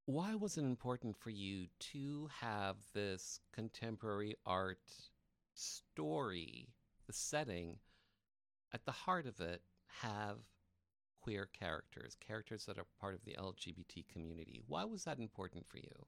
Why was it important for you to have this contemporary art story, the setting, at the heart of it, have queer characters, characters that are part of the LGBT community? Why was that important for you?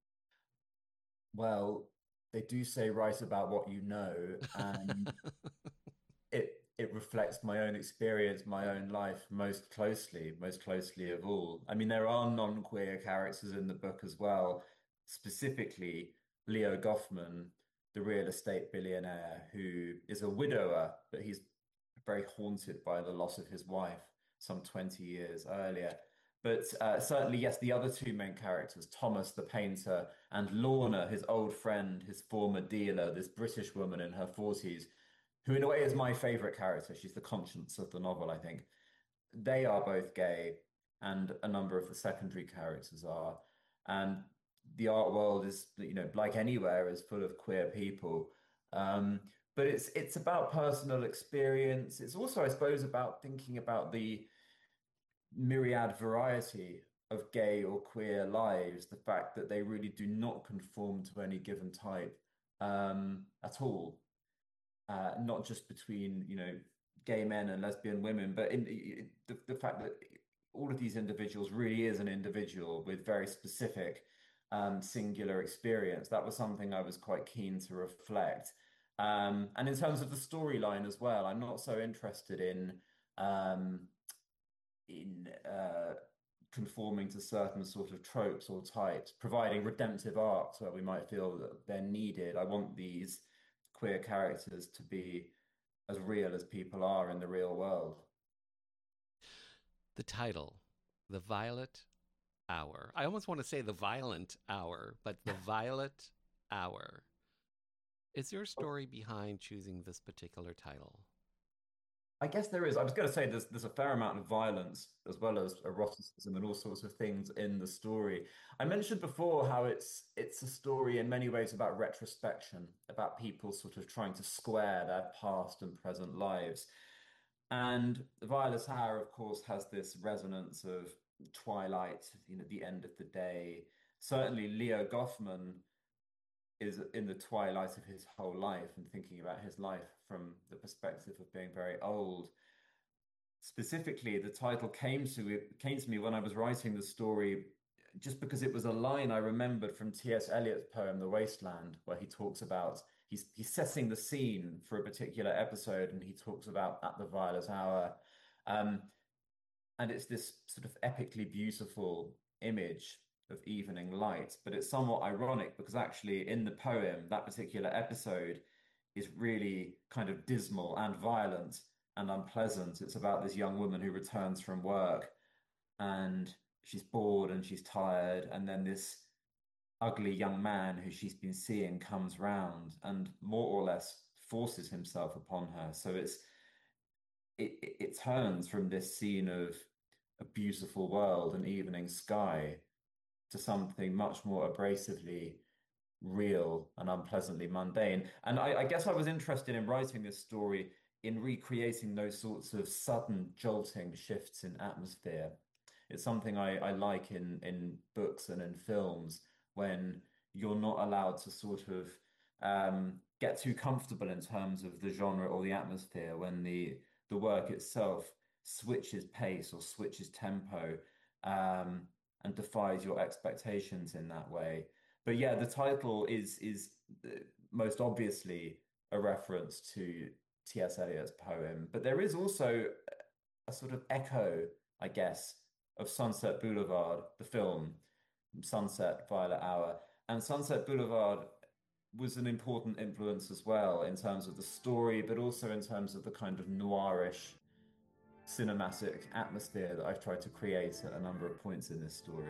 Well, they do say write about what you know, and it reflects my own experience, my own life most closely of all. I mean, there are non-queer characters in the book as well, specifically Leo Goffman, the real estate billionaire who is a widower, but he's very haunted by the loss of his wife some 20 years earlier. But certainly, yes, the other two main characters, Thomas the painter and Lorna, his old friend, his former dealer, this British woman in her 40s, who in a way is my favorite character. She's the conscience of the novel, I think. They are both gay, and a number of the secondary characters are. And the art world is, like anywhere, is full of queer people. Um, but it's about personal experience. It's also, I suppose, about thinking about the myriad variety of gay or queer lives, the fact that they really do not conform to any given type at all, not just between, gay men and lesbian women, but the fact that all of these individuals really is an individual with very specific, singular experience. That was something I was quite keen to reflect. And in terms of the storyline as well, I'm not so interested um, in conforming to certain sort of tropes or types, providing redemptive arcs where we might feel that they're needed. I want these queer characters to be as real as people are in the real world. The title, The Violet Hour. I almost want to say The Violent Hour, but The Violet Hour. Is there a story behind choosing this particular title? I guess there is. I was going to say there's a fair amount of violence as well as eroticism and all sorts of things in the story. I mentioned before how it's a story in many ways about retrospection, about people sort of trying to square their past and present lives. And Violet Hour, of course, has this resonance of twilight, the end of the day. Certainly, Leo Goffman is in the twilight of his whole life and thinking about his life from the perspective of being very old. Specifically, the title came to me when I was writing the story, just because it was a line I remembered from T.S. Eliot's poem *The Wasteland*, where he talks about he's setting the scene for a particular episode, and he talks about at the violet hour, um, and it's this sort of epically beautiful image of evening light. But it's somewhat ironic because actually in the poem, that particular episode is really kind of dismal and violent and unpleasant. It's about this young woman who returns from work and she's bored and she's tired, and then this ugly young man who she's been seeing comes round and more or less forces himself upon her. So it turns from this scene of a beautiful world and evening sky to something much more abrasively real and unpleasantly mundane. And I guess I was interested in writing this story in recreating those sorts of sudden jolting shifts in atmosphere. It's something I like in books and in films when you're not allowed to sort of get too comfortable in terms of the genre or the atmosphere, when the work itself switches pace or switches tempo, um, and defies your expectations in that way. But yeah, the title is most obviously a reference to T.S. Eliot's poem, but there is also a sort of echo, I guess, of Sunset Boulevard, the film, Sunset Violet Hour. And Sunset Boulevard was an important influence as well in terms of the story, but also in terms of the kind of noirish cinematic atmosphere that I've tried to create at a number of points in this story.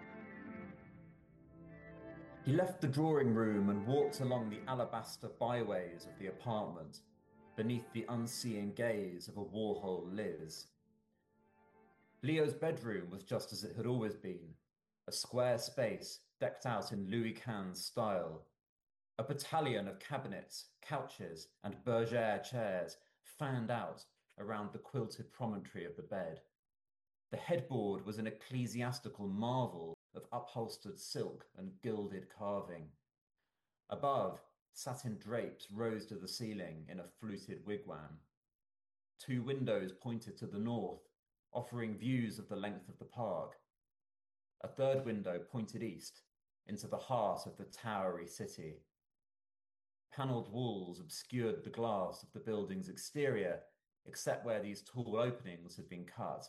He left the drawing room and walked along the alabaster byways of the apartment, beneath the unseeing gaze of a Warhol Liz. Leo's bedroom was just as it had always been, a square space decked out in Louis Quinze style. A battalion of cabinets, couches, and bergère chairs fanned out around the quilted promontory of the bed. The headboard was an ecclesiastical marvel of upholstered silk and gilded carving. Above, satin drapes rose to the ceiling in a fluted wigwam. 2 windows pointed to the north, offering views of the length of the park. A third window pointed east, into the heart of the towery city. Panelled walls obscured the glass of the building's exterior, except where these tall openings had been cut.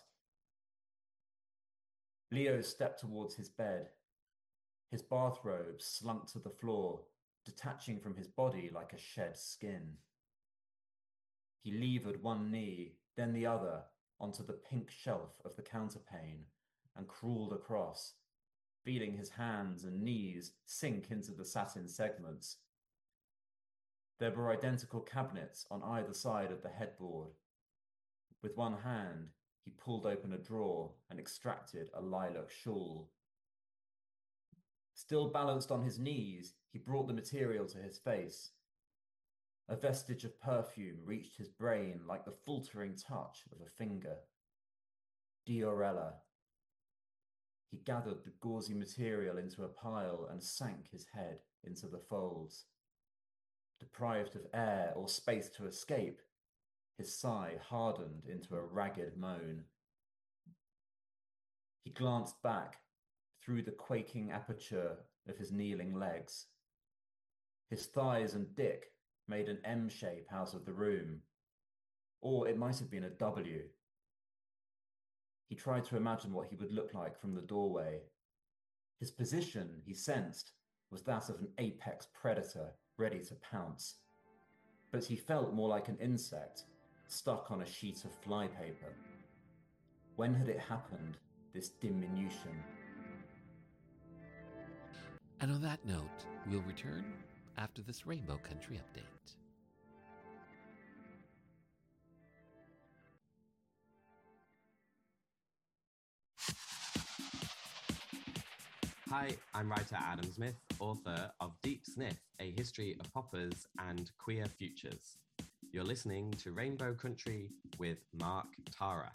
Leo stepped towards his bed. His bathrobe slunk to the floor, detaching from his body like a shed skin. He levered one knee, then the other, onto the pink shelf of the counterpane and crawled across, feeling his hands and knees sink into the satin segments. There were identical cabinets on either side of the headboard. With one hand, he pulled open a drawer and extracted a lilac shawl. Still balanced on his knees, he brought the material to his face. A vestige of perfume reached his brain like the faltering touch of a finger. Diorella. He gathered the gauzy material into a pile and sank his head into the folds. Deprived of air or space to escape, his sigh hardened into a ragged moan. He glanced back through the quaking aperture of his kneeling legs. His thighs and dick made an M shape out of the room, or it might have been a W. He tried to imagine what he would look like from the doorway. His position, he sensed, was that of an apex predator ready to pounce. But he felt more like an insect stuck on a sheet of flypaper. When had it happened, this diminution? And on that note, we'll return after this Rainbow Country update. Hi, I'm writer Adam Smith, author of Deep Sniff, A History of Poppers and Queer Futures. You're listening to Rainbow Country with Mark Tara.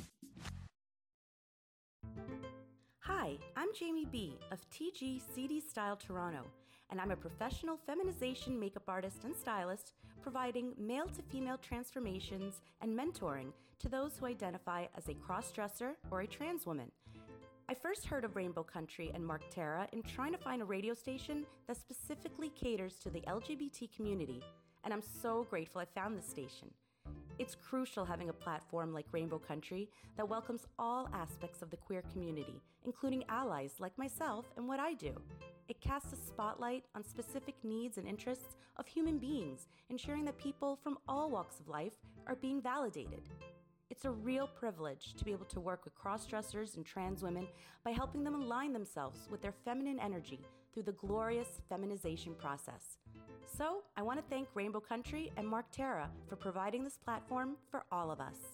Hi, I'm Jamie B. of TG CD Style Toronto, and I'm a professional feminization makeup artist and stylist providing male-to-female transformations and mentoring to those who identify as a cross-dresser or a trans woman. I first heard of Rainbow Country and Mark Tara in trying to find a radio station that specifically caters to the LGBT community, and I'm so grateful I found this station. It's crucial having a platform like Rainbow Country that welcomes all aspects of the queer community, including allies like myself and what I do. It casts a spotlight on specific needs and interests of human beings, ensuring that people from all walks of life are being validated. It's a real privilege to be able to work with cross-dressers and trans women by helping them align themselves with their feminine energy through the glorious feminization process. So, I want to thank Rainbow Country and Mark Tara for providing this platform for all of us.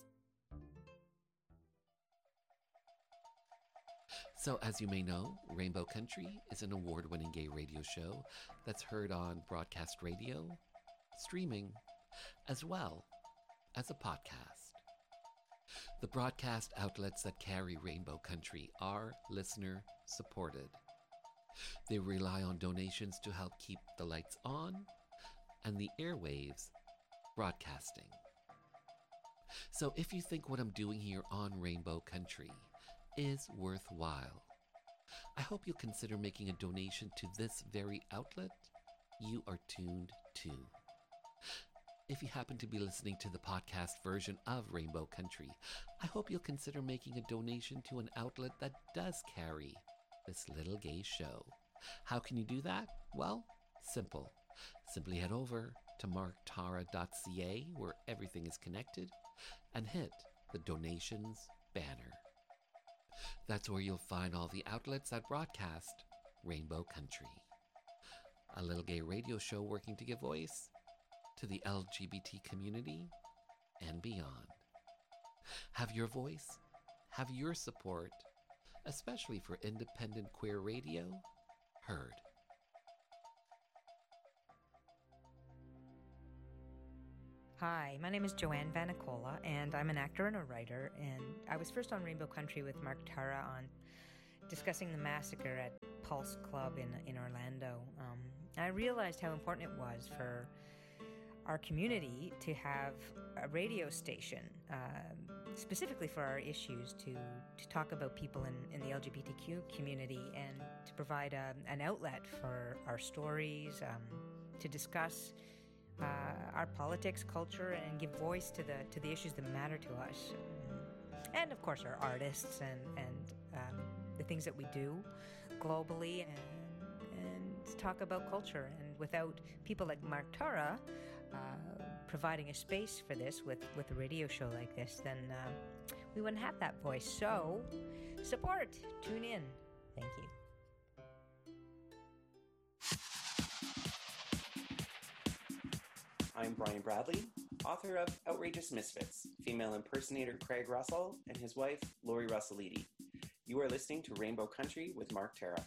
So, as you may know, Rainbow Country is an award-winning gay radio show that's heard on broadcast radio, streaming, as well as a podcast. The broadcast outlets that carry Rainbow Country are listener-supported. They rely on donations to help keep the lights on and the airwaves broadcasting. So if you think what I'm doing here on Rainbow Country is worthwhile, I hope you'll consider making a donation to this very outlet you are tuned to. If you happen to be listening to the podcast version of Rainbow Country, I hope you'll consider making a donation to an outlet that does carry this little gay show. How can you do that? Well, simple. Simply head over to marktara.ca, where everything is connected, and hit the donations banner. That's where you'll find all the outlets that broadcast Rainbow Country, a little gay radio show working to give voice to the LGBT community and beyond. Have your voice, have your support, especially for independent queer radio, heard. Hi, my name is Joanne Vanicola, and I'm an actor and a writer. And I was first on Rainbow Country with Mark Tara on discussing the massacre at Pulse Club in Orlando. I realized how important it was for our community to have a radio station, specifically for our issues, to talk about people in the LGBTQ community and to provide an outlet for our stories, to discuss our politics, culture, and give voice to the issues that matter to us, and of course our artists and the things that we do globally, and talk about culture. And without people like Mark Tara providing a space for this with a radio show like this, then we wouldn't have that voice. So support, tune in. Thank you. I'm Brian Bradley, author of Outrageous Misfits, female impersonator Craig Russell and his wife, Lori Russellidi. You are listening to Rainbow Country with Mark Tara.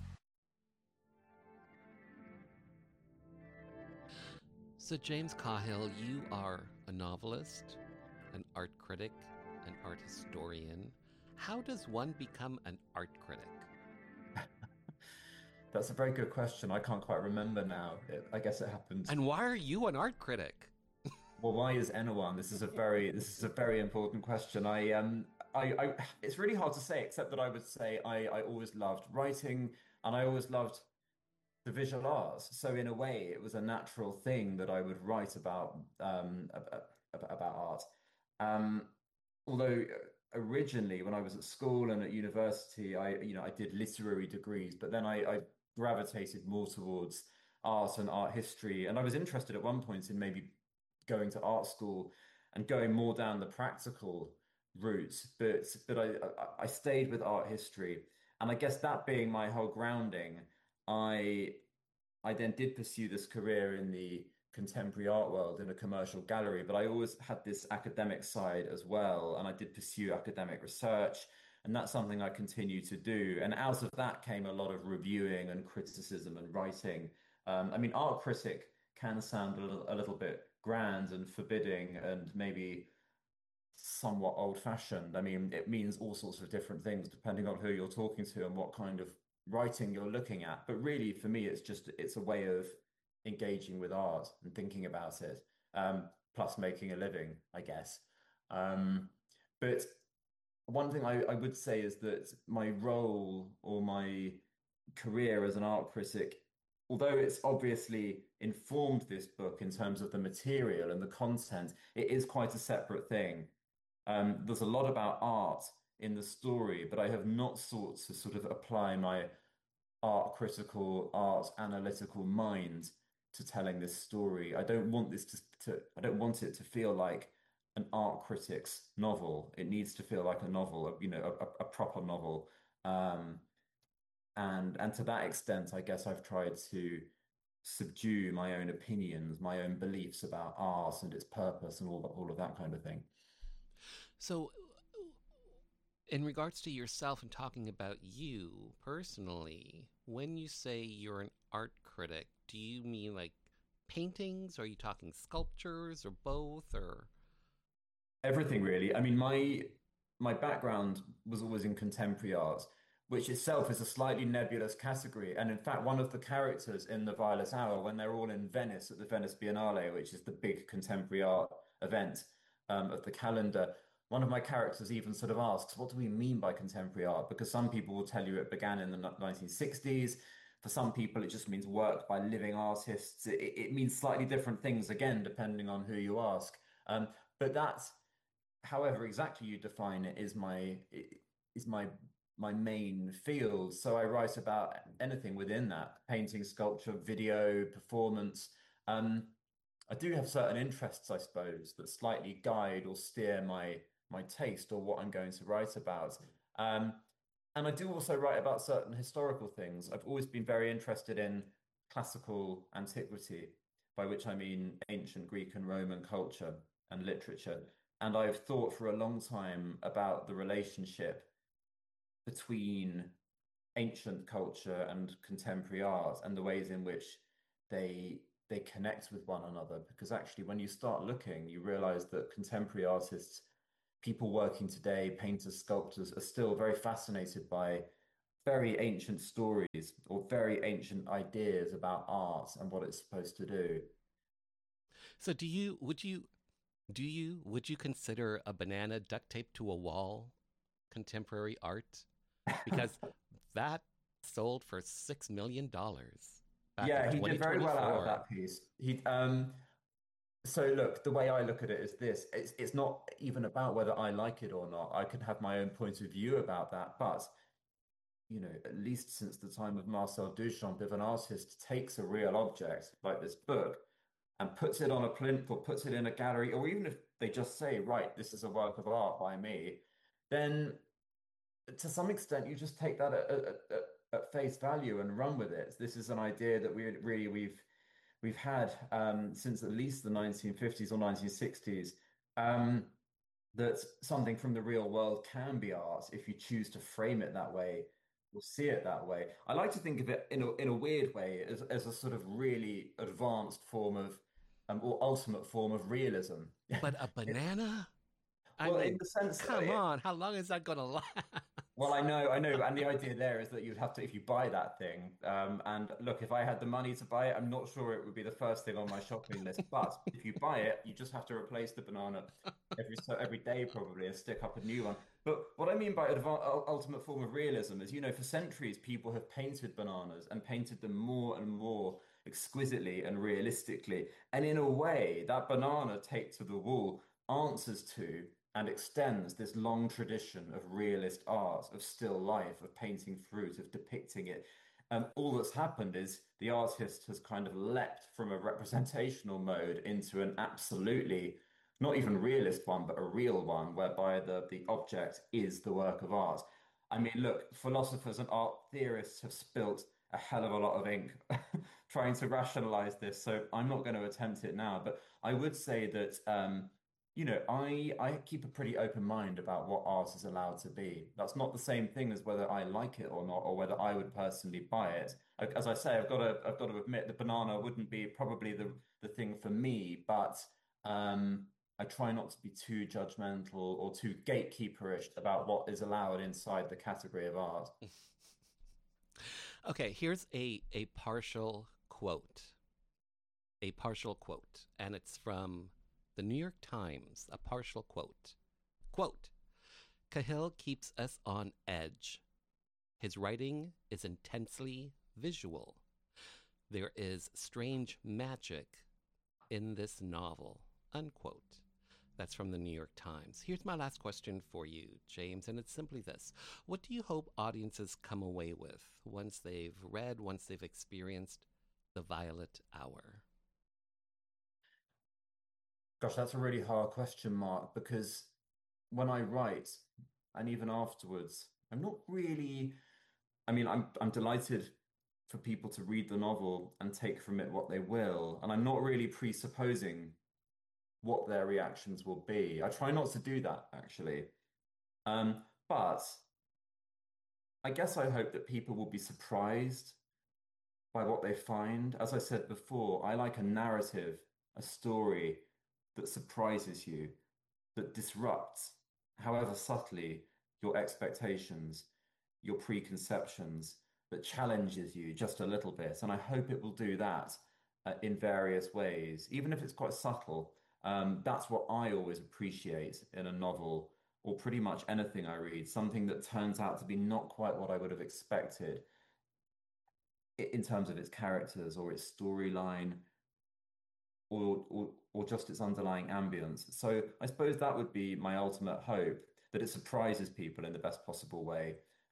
So, James Cahill, you are a novelist, an art critic, an art historian. How does one become an art critic? That's a very good question. I can't quite remember now. I guess it happened. And why are you an art critic? Well, why is anyone? This is a very important question. It's really hard to say, except that I would say I always loved writing, and I always loved the visual arts. So in a way, it was a natural thing that I would write about art. Although originally, when I was at school and at university, I did literary degrees, but then I gravitated more towards art and art history. And I was interested at one point in maybe going to art school and going more down the practical route, but I stayed with art history. And I guess that being my whole grounding, I then did pursue this career in the contemporary art world in a commercial gallery, but I always had this academic side as well, and I did pursue academic research, and that's something I continue to do. And out of that came a lot of reviewing and criticism and writing. Art critic can sound a little bit grand and forbidding and maybe somewhat old-fashioned. I mean, it means all sorts of different things depending on who you're talking to and what kind of writing you're looking at. But really, for me, it's a way of engaging with art and thinking about it, plus making a living, I guess. But one thing I would say is that my role or my career as an art critic, although it's obviously informed this book in terms of the material and the content, it is quite a separate thing. There's a lot about art in the story, but I have not sought to sort of apply my art critical, art analytical mind to telling this story. I don't want I don't want it to feel like an art critic's novel. It needs to feel like a novel, a proper novel. And to that extent, I guess I've tried to subdue my own opinions, my own beliefs about art and its purpose and all of that kind of thing. So, in regards to yourself and talking about you personally, when you say you're an art critic, do you mean like paintings? Are you talking sculptures or both, or everything really? I mean, my background was always in contemporary art, which itself is a slightly nebulous category. And in fact, one of the characters in The Violet Hour, when they're all in Venice at the Venice Biennale, which is the big contemporary art event of the calendar, one of my characters even sort of asks, what do we mean by contemporary art? Because some people will tell you it began in the 1960s. For some people, it just means work by living artists. It means slightly different things, again, depending on who you ask. But that's, however exactly you define it, is my main field. So I write about anything within that: painting, sculpture, video, performance. I do have certain interests, I suppose, that slightly guide or steer my taste or what I'm going to write about. And I do also write about certain historical things. I've always been very interested in classical antiquity, by which I mean ancient Greek and Roman culture and literature. And I've thought for a long time about the relationship between ancient culture and contemporary art and the ways in which they they connect with one another, because actually when you start looking, you realize that contemporary artists, people working today, painters, sculptors, are still very fascinated by very ancient stories or very ancient ideas about art and what it's supposed to do. So would you consider a banana duct taped to a wall contemporary art? Because that sold for $6 million back Yeah, in he did very well out of 2024. that piece. So look, the way I look at it is this: it's not even about whether I like it or not. I can have my own point of view about that, but at least since the time of Marcel Duchamp, if an artist takes a real object like this book and puts it on a plinth or puts it in a gallery, or even if they just say, right, this is a work of art by me, then to some extent you just take that at face value and run with it. This is an idea that we've had since at least the 1950s or 1960s. That something from the real world can be art if you choose to frame it that way or see it that way. I like to think of it in a weird way as a sort of really advanced form of or ultimate form of realism. But a banana? I Well, in mean, the sense that come on, how long is that going to last? well, I know, and the idea there is that you'd have to, if you buy that thing, and look, if I had the money to buy it, I'm not sure it would be the first thing on my shopping list. But if you buy it, you just have to replace the banana every day probably and stick up a new one. But what I mean by ultimate form of realism is, for centuries people have painted bananas and painted them more and more exquisitely and realistically, and in a way, that banana taped to the wall answers to and extends this long tradition of realist art, of still life, of painting fruit, of depicting it. All that's happened is the artist has kind of leapt from a representational mode into an absolutely, not even realist one, but a real one, whereby the object is the work of art. I mean, look, philosophers and art theorists have spilt a hell of a lot of ink trying to rationalize this, so I'm not going to attempt it now. But I would say that I keep a pretty open mind about what art is allowed to be. That's not the same thing as whether I like it or not, or whether I would personally buy it. As I say, I've got to admit the banana wouldn't be probably the thing for me, but I try not to be too judgmental or too gatekeeperish about what is allowed inside the category of art. Okay, here's a partial quote. A partial quote, and it's from the New York Times, a partial quote. Quote, Cahill keeps us on edge. His writing is intensely visual. There is strange magic in this novel, unquote. That's from the New York Times. Here's my last question for you, James, and it's simply this. What do you hope audiences come away with once they've read, once they've experienced The Violet Hour? Gosh, that's a really hard question, Mark, because when I write, and even afterwards, I'm not really. I mean, I'm delighted for people to read the novel and take from it what they will, and I'm not really presupposing what their reactions will be. I try not to do that, actually. But I guess I hope that people will be surprised by what they find. As I said before, I like a narrative, a story that surprises you, that disrupts, however subtly, your expectations, your preconceptions, that challenges you just a little bit. And I hope it will do that in various ways, even if it's quite subtle. That's what I always appreciate in a novel or pretty much anything I read, something that turns out to be not quite what I would have expected in terms of its characters or its storyline or just its underlying ambience. So I suppose that would be my ultimate hope, that it surprises people in the best possible way.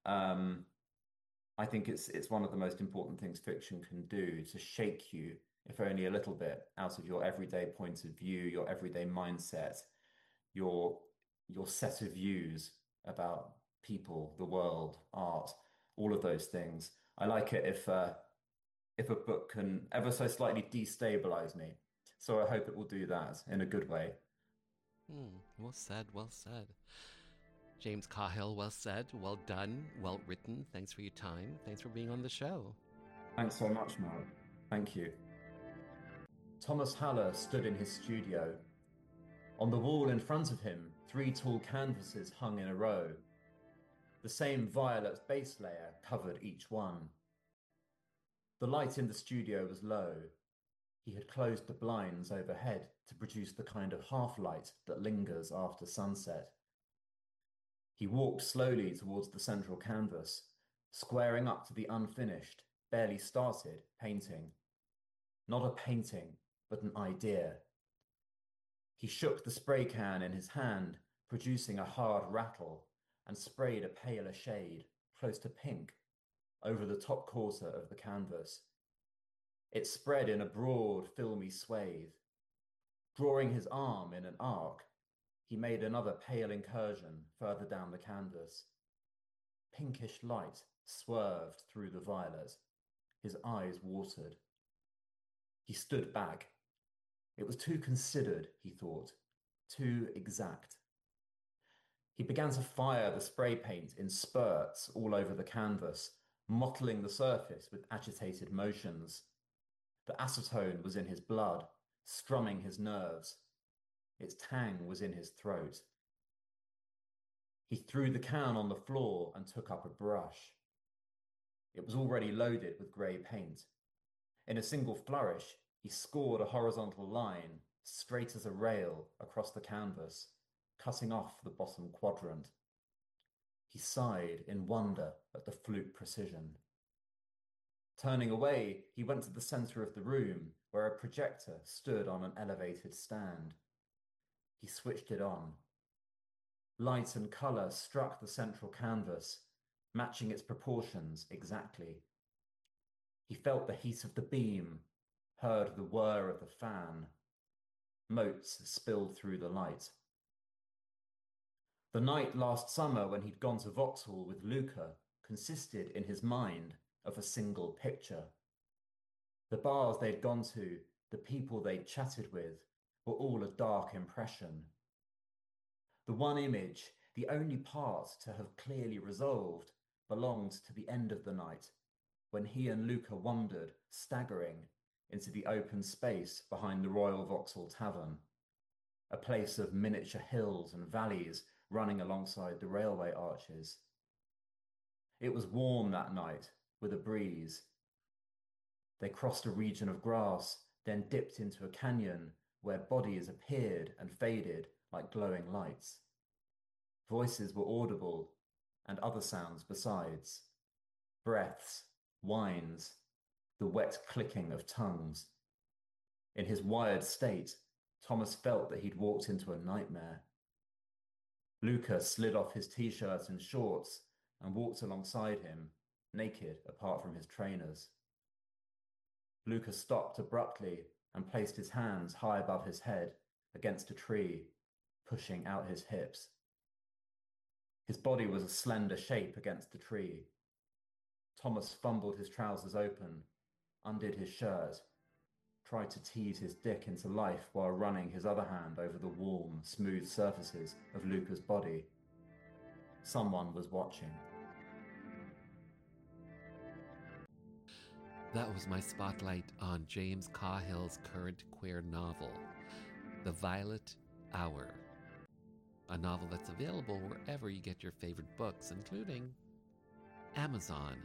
I think it's one of the most important things fiction can do, to shake you, if only a little bit, out of your everyday point of view, your everyday mindset, your set of views about people, the world, art, all of those things. I like it if a book can ever so slightly destabilize me. So I hope it will do that in a good way. Well said, well said. James Cahill, well said, well done, well written. Thanks for your time. Thanks for being on the show. Thanks so much, Mark. Thank you. Thomas Haller stood in his studio. On the wall in front of him, 3 tall canvases hung in a row. The same violet base layer covered each one. The light in the studio was low. He had closed the blinds overhead to produce the kind of half-light that lingers after sunset. He walked slowly towards the central canvas, squaring up to the unfinished, barely started painting. Not a painting, but an idea. He shook the spray can in his hand, producing a hard rattle, and sprayed a paler shade, close to pink, over the top quarter of the canvas. It spread in a broad, filmy swathe. Drawing his arm in an arc, he made another pale incursion further down the canvas. Pinkish light swerved through the violet. His eyes watered. He stood back. It was too considered, he thought, too exact. He began to fire the spray paint in spurts all over the canvas, mottling the surface with agitated motions. The acetone was in his blood, strumming his nerves. Its tang was in his throat. He threw the can on the floor and took up a brush. It was already loaded with grey paint. In a single flourish, he scored a horizontal line, straight as a rail, across the canvas, cutting off the bottom quadrant. He sighed in wonder at the flute precision. Turning away, he went to the centre of the room, where a projector stood on an elevated stand. He switched it on. Light and colour struck the central canvas, matching its proportions exactly. He felt the heat of the beam, heard the whir of the fan. Motes spilled through the light. The night last summer when he'd gone to Vauxhall with Luca consisted in his mind of a single picture. The bars they'd gone to, the people they'd chatted with, were all a dark impression. The one image, the only part to have clearly resolved, belonged to the end of the night, when he and Luca wandered, staggering, into the open space behind the Royal Vauxhall Tavern, a place of miniature hills and valleys running alongside the railway arches. It was warm that night, with a breeze. They crossed a region of grass, then dipped into a canyon where bodies appeared and faded like glowing lights. Voices were audible, and other sounds besides. Breaths, whines, the wet clicking of tongues. In his wired state, Thomas felt that he'd walked into a nightmare. Luca slid off his t-shirt and shorts and walked alongside him, naked apart from his trainers. Luca stopped abruptly and placed his hands high above his head against a tree, pushing out his hips. His body was a slender shape against the tree. Thomas fumbled his trousers open, undid his shirt, tried to tease his dick into life while running his other hand over the warm, smooth surfaces of Luca's body. Someone was watching. That was my spotlight on James Cahill's current queer novel, The Violet Hour, a novel that's available wherever you get your favorite books, including Amazon.ca.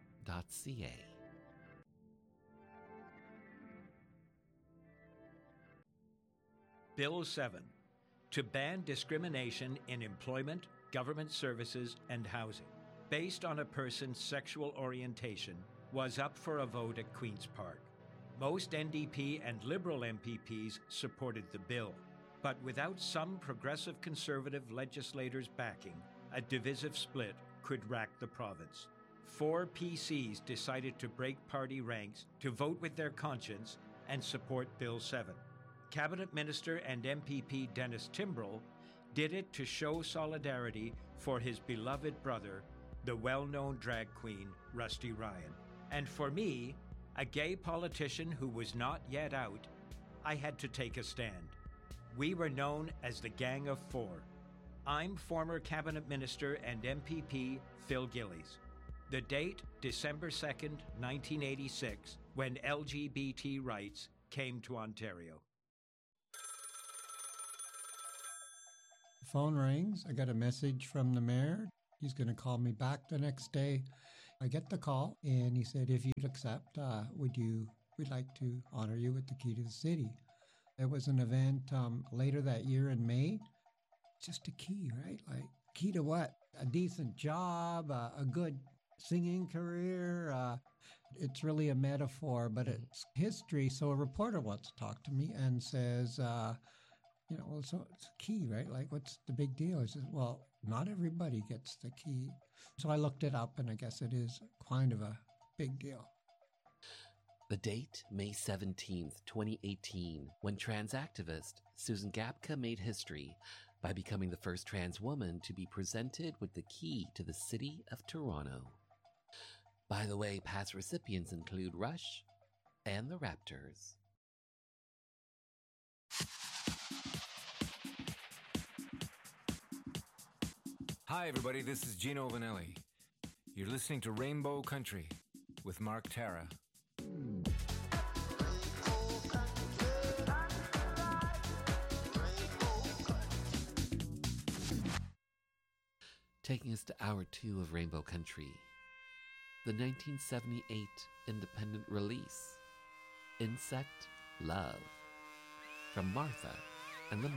Bill 7, to ban discrimination in employment, government services, and housing, based on a person's sexual orientation, was up for a vote at Queen's Park. Most NDP and Liberal MPPs supported the bill, but without some progressive Conservative legislators backing, a divisive split could rack the province. 4 PCs decided to break party ranks to vote with their conscience and support Bill 7. Cabinet Minister and MPP Dennis Timbrell did it to show solidarity for his beloved brother, the well-known drag queen Rusty Ryan. And for me, a gay politician who was not yet out, I had to take a stand. We were known as the Gang of Four. I'm former Cabinet Minister and MPP Phil Gillies. The date, December 2nd, 1986, when LGBT rights came to Ontario. The phone rings. I got a message from the mayor. He's going to call me back the next day. I get the call, and he said, if you'd accept, we'd like to honor you with the key to the city. There was an event later that year in May. Just a key, right? Like, key to what? A decent job, a good singing career. It's really a metaphor, but it's history. So a reporter wants to talk to me and says, well, so it's a key, right? Like, what's the big deal? I said, well, not everybody gets the key. So I looked it up, and I guess it is kind of a big deal. The date, May 17th, 2018, when trans activist Susan Gapka made history by becoming the first trans woman to be presented with the key to the city of Toronto. By the way, past recipients include Rush and the Raptors. Hi, everybody. This is Gino Vanelli. You're listening to Rainbow Country with Mark Tara. Taking us to hour 2 of Rainbow Country, the 1978 independent release, Insect Love, from Martha and the